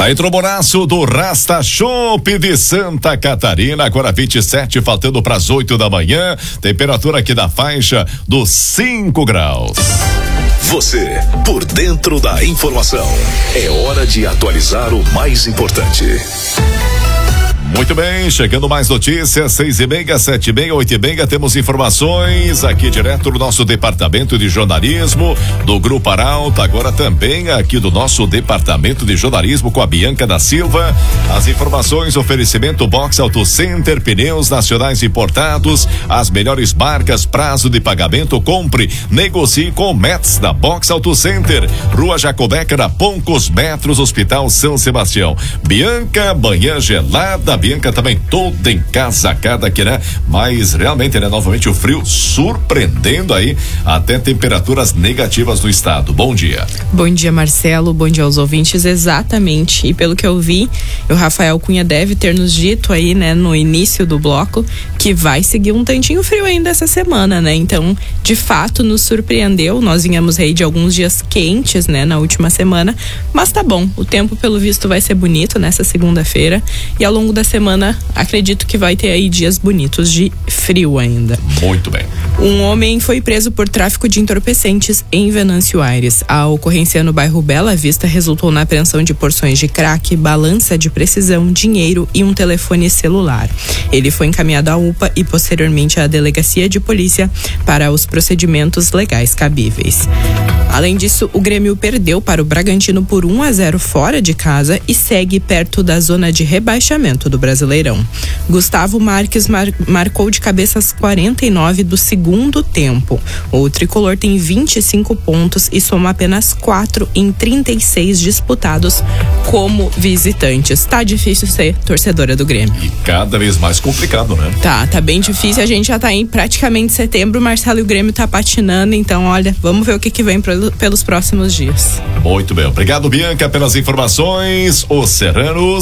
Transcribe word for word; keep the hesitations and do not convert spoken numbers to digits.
Tá aí, Trobonaço do Rasta Shop de Santa Catarina, agora vinte e sete, faltando para as oito da manhã, temperatura aqui da faixa dos cinco graus. Você, por dentro da informação, é hora de atualizar o mais importante. Muito bem, chegando mais notícias, seis e meia, sete e meia, oito e meia, temos informações aqui direto do nosso departamento de jornalismo do Grupo Arauto, agora também aqui do nosso departamento de jornalismo com a Bianca da Silva. As informações, oferecimento Box Auto Center, pneus nacionais importados, as melhores marcas, prazo de pagamento, compre, negocie com o Mets da Box Auto Center, Rua Jacobeca, na Poucos Metros, Hospital São Sebastião. Bianca, manhã gelada, Bianca também toda encasacada aqui, né? Mas realmente, né? Novamente o frio surpreendendo aí até temperaturas negativas no estado. Bom dia. Bom dia, Marcelo. Bom dia aos ouvintes. Exatamente. E pelo que eu vi, o Rafael Cunha deve ter nos dito aí, né? No início do bloco, que vai seguir um tantinho frio ainda essa semana, né? Então, de fato, nos surpreendeu. Nós vinhamos aí de alguns dias quentes, né? Na última semana. Mas tá bom. O tempo, pelo visto, vai ser bonito nessa segunda-feira. E ao longo da semana, acredito que vai ter aí dias bonitos de frio ainda. Muito bem. Um homem foi preso por tráfico de entorpecentes em Venâncio Aires. A ocorrência no bairro Bela Vista resultou na apreensão de porções de crack, balança de precisão, dinheiro e um telefone celular. Ele foi encaminhado à U P A e posteriormente à delegacia de polícia para os procedimentos legais cabíveis. Além disso, o Grêmio perdeu para o Bragantino por um a zero fora de casa e segue perto da zona de rebaixamento do Brasileirão. Gustavo Marques mar- marcou de cabeça às quarenta e nove do segundo tempo. O tricolor tem vinte e cinco pontos e soma apenas quatro em trinta e seis disputados como visitantes. Tá difícil ser torcedora do Grêmio. E cada vez mais complicado, né? Tá, tá bem difícil. A gente já tá em praticamente setembro, o Marcelo e o Grêmio tá patinando, então olha, vamos ver o que que vem pelos próximos dias. Muito bem, obrigado, Bianca, pelas informações. Os serranos